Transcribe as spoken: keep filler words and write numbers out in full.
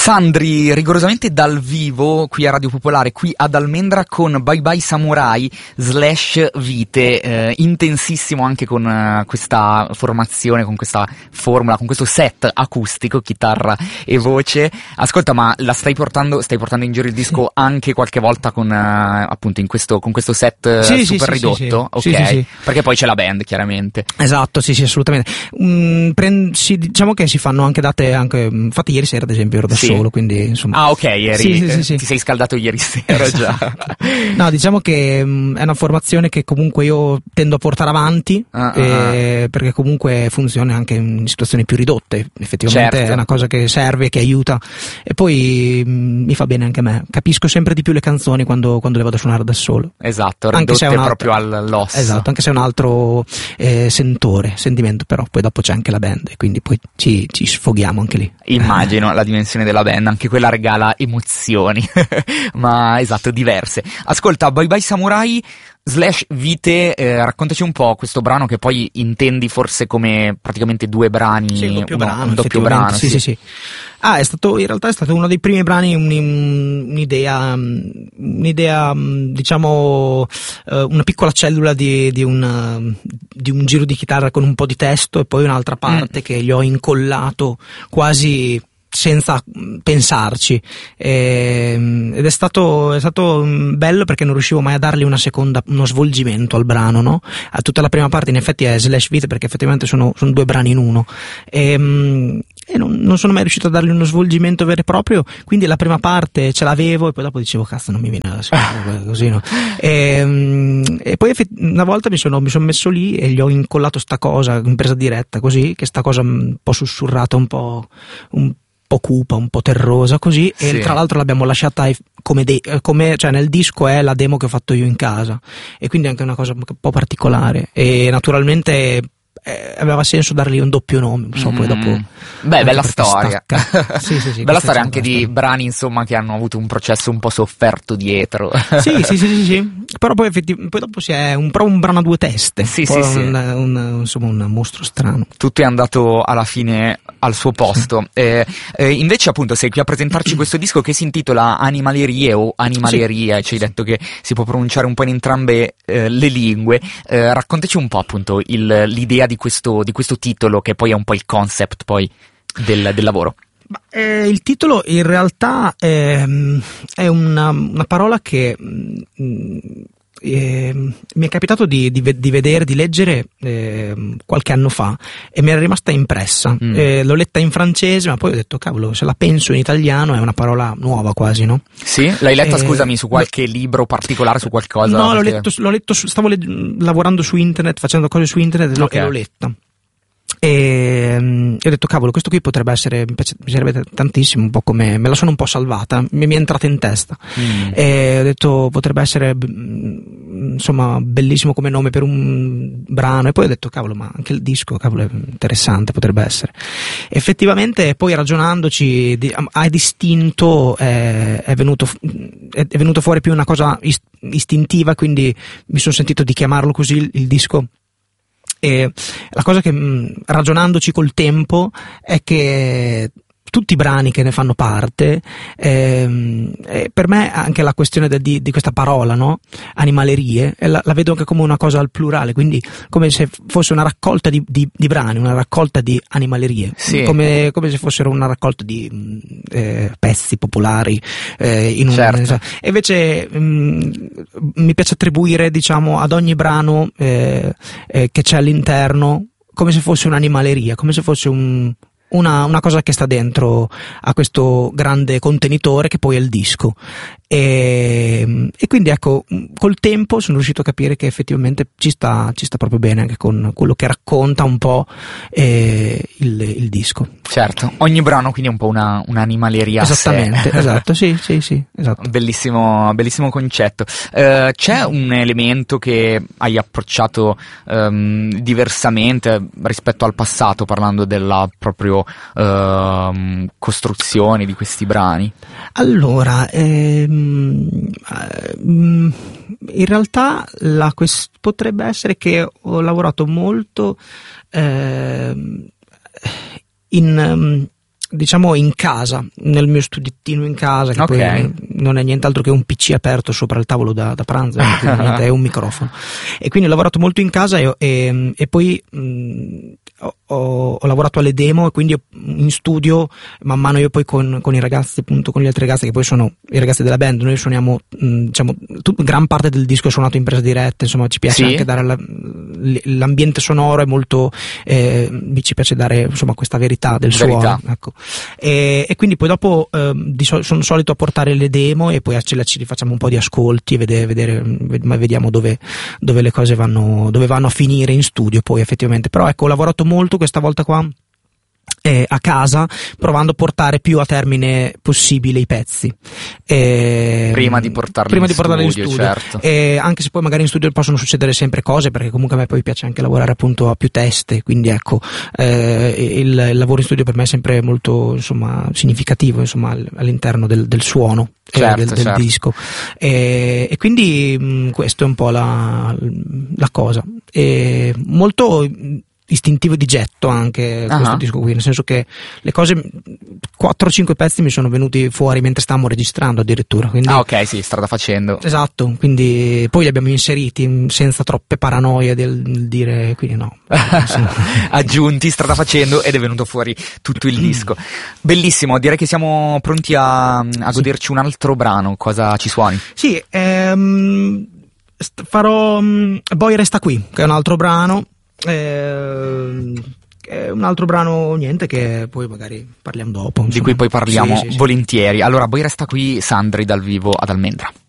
Sandri, rigorosamente dal vivo qui a Radio Popolare, qui ad Almendra con Bye Bye Samurai slash Vite, eh, intensissimo anche con uh, questa formazione, con questa formula, con questo set acustico, chitarra e voce. Ascolta, ma la stai portando, stai portando in giro il disco sì. anche qualche volta con uh, appunto in questo, con questo set sì, super sì, ridotto? Sì, sì. Ok, sì, sì, sì. Perché poi c'è la band, chiaramente. Esatto, sì, sì, assolutamente. Mm, prend- sì, diciamo che si fanno anche date, anche, infatti ieri sera ad esempio ero da sì. solo, quindi insomma. Ah, ok, ieri sì, sì, eh, sì, sì. ti sei scaldato ieri sera già. No, diciamo che mh, è una formazione che comunque io tendo a portare avanti, ah, eh, ah. perché comunque funziona anche in situazioni più ridotte, effettivamente certo. è una cosa che serve, che aiuta, e poi mh, mi fa bene anche a me, capisco sempre di più le canzoni quando, quando le vado a suonare da solo. Esatto, anche se è un altro, proprio all'osso. Esatto, anche se è un altro eh, sentore, sentimento, però poi dopo c'è anche la band e quindi poi ci, ci sfoghiamo anche lì. Immagino la dimensione della band, anche quella regala emozioni, ma esatto, diverse. Ascolta, Bye Bye Samurai slash Vite, eh, raccontaci un po' questo brano che poi intendi forse come praticamente due brani, sì, un doppio uno, brano, un doppio brano sì, sì, sì, sì. Ah, è stato, in realtà è stato uno dei primi brani, un, un'idea, un'idea, diciamo, una piccola cellula di, di, un, di un giro di chitarra con un po' di testo e poi un'altra parte mm. che gli ho incollato quasi senza pensarci, e, ed è stato, è stato bello perché non riuscivo mai a dargli una seconda, uno svolgimento al brano, no? A tutta la prima parte in effetti è slash Vite perché effettivamente sono, sono due brani in uno, e, e non, non sono mai riuscito a dargli uno svolgimento vero e proprio, quindi la prima parte ce l'avevo e poi dopo dicevo cazzo non mi viene la seconda, così, no? E, e poi una volta mi sono, mi sono messo lì e gli ho incollato sta cosa in presa diretta così, che sta cosa un po' sussurrata, un po' un po' cupa, un po' terrosa così, sì. E tra l'altro l'abbiamo lasciata come, de- come cioè nel disco è la demo che ho fatto io in casa e quindi anche una cosa un po' particolare e naturalmente eh, aveva senso dargli un doppio nome, non so, mm. poi dopo beh, bella storia. sì, sì, sì, bella storia anche di storia. brani insomma che hanno avuto un processo un po' sofferto dietro. sì, sì, sì, sì, sì, però poi effettivamente poi dopo si è un, un brano a due teste, sì, sì, sì, un, sì. Un, un, insomma un mostro strano. Tutto è andato alla fine al suo posto. Sì. Eh, eh, invece appunto sei qui a presentarci questo disco che si intitola Animalerie o Animaleria, sì. Ci hai detto che si può pronunciare un po' in entrambe eh, le lingue. Eh, raccontaci un po' appunto il, l'idea di questo, di questo titolo che poi è un po' il concept poi del, del lavoro. Eh, il titolo in realtà è, è una, una parola che mh, eh, mi è capitato di, di, di vedere, di leggere eh, qualche anno fa e mi era rimasta impressa. Mm. Eh, l'ho letta in francese, ma poi ho detto cavolo, se la penso in italiano è una parola nuova quasi, no? Sì? L'hai letta, eh, scusami, su qualche lo, libro particolare, su qualcosa? No, l'ho perché... letto, l'ho letto su, stavo le, lavorando su internet, facendo cose su internet e, okay. l'ho, e l'ho letta. E um, ho detto cavolo, questo qui potrebbe essere, mi, piace, mi piacerebbe tantissimo, un po' come me la sono un po' salvata, mi, mi è entrata in testa mm. e ho detto potrebbe essere insomma bellissimo come nome per un brano e poi ho detto cavolo, ma anche il disco cavolo è interessante, potrebbe essere. Effettivamente poi ragionandoci di, a distinto è, è, venuto, è, è venuto fuori più una cosa ist- istintiva, quindi mi sono sentito di chiamarlo così il, il disco. E la cosa che ragionandoci col tempo è che tutti i brani che ne fanno parte, ehm, eh, per me anche la questione de, di, di questa parola, no? Animalerie, la, la vedo anche come una cosa al plurale, quindi come se fosse una raccolta di, di, di brani, una raccolta di animalerie, sì. come, come se fossero una raccolta di eh, pezzi popolari eh, in un, certo. E invece mh, mi piace attribuire, diciamo, ad ogni brano eh, eh, che c'è all'interno come se fosse un'animaleria, come se fosse un Una, una cosa che sta dentro a questo grande contenitore che poi è il disco e, e quindi ecco, col tempo sono riuscito a capire che effettivamente ci sta, ci sta proprio bene anche con quello che racconta un po' eh, il, il disco. Certo, ogni brano quindi è un po' una, un'animaleria. Esattamente, esatto, sì, sì, sì, esatto. Bellissimo, bellissimo concetto. Uh, c'è un elemento che hai approcciato um, diversamente rispetto al passato, parlando della proprio uh, costruzione di questi brani? Allora, ehm, in realtà la quest- potrebbe essere che ho lavorato molto ehm, in... Um, diciamo in casa, nel mio studiettino in casa, che okay. poi non è nient'altro che un P C aperto sopra il tavolo da, da pranzo, niente, è un microfono. E quindi ho lavorato molto in casa e, e, e poi mh, ho, ho lavorato alle demo, e quindi in studio man mano io poi con, con i ragazzi, appunto con gli altri ragazzi che poi sono i ragazzi della band, noi suoniamo mh, diciamo tut, gran parte del disco è suonato in presa diretta, insomma ci piace sì. anche dare la, l'ambiente sonoro è molto eh, ci piace dare insomma questa verità del verità. suono, ecco. E, e quindi poi dopo eh, di sol- sono solito a portare le demo e poi ce le, ci facciamo un po' di ascolti e vedere, vedere vediamo dove, dove le cose vanno, dove vanno a finire in studio poi effettivamente. Però ecco, ho lavorato molto questa volta qua Eh, a casa, provando a portare più a termine possibile i pezzi eh, prima di portarli prima in di portarli in studio, studio certo. eh, anche se poi magari in studio possono succedere sempre cose, perché comunque a me poi piace anche lavorare appunto a più teste, quindi ecco eh, il, il lavoro in studio per me è sempre molto insomma significativo insomma all'interno del, del suono certo, del, del certo. disco e, e quindi mh, questo è un po' la, la cosa e molto istintivo di getto anche uh-huh. questo disco qui, nel senso che le cose quattro cinque pezzi mi sono venuti fuori mentre stavamo registrando addirittura, quindi, ah ok sì, strada facendo, esatto, quindi poi li abbiamo inseriti senza troppe paranoie del, del dire, quindi no aggiunti strada facendo ed è venuto fuori tutto il disco. Bellissimo, direi che siamo pronti a, a goderci sì. un altro brano. Cosa ci suoni? Sì, ehm, farò um, Boy Resta Qui, che è un altro brano. Eh, è un altro brano, niente, che poi magari parliamo dopo, di cui poi parliamo sì, sì, sì. volentieri. Allora Boy Resta Qui, Sandri dal vivo ad Almendra.